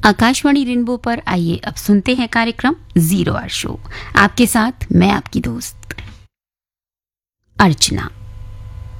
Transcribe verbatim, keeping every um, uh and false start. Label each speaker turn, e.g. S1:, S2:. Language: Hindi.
S1: आकाशवाणी रेनबो पर आइए अब सुनते हैं कार्यक्रम जीरो आवर शो। आपके साथ मैं आपकी दोस्त अर्चना।